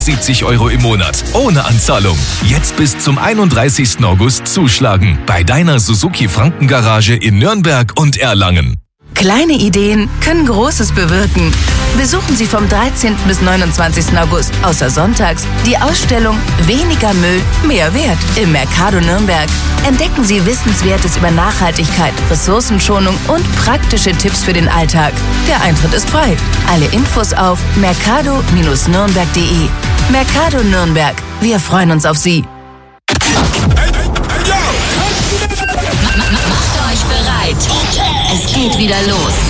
170 € im Monat. Ohne Anzahlung. Jetzt bis zum 31. August zuschlagen. Bei deiner Suzuki Franken-Garage in Nürnberg und Erlangen. Kleine Ideen können Großes bewirken. Besuchen Sie vom 13. bis 29. August außer sonntags die Ausstellung Weniger Müll, mehr Wert im Mercado Nürnberg. Entdecken Sie Wissenswertes über Nachhaltigkeit, Ressourcenschonung und praktische Tipps für den Alltag. Der Eintritt ist frei. Alle Infos auf mercado-nürnberg.de. Mercado Nürnberg. Wir freuen uns auf Sie. Macht euch bereit. Es geht wieder los.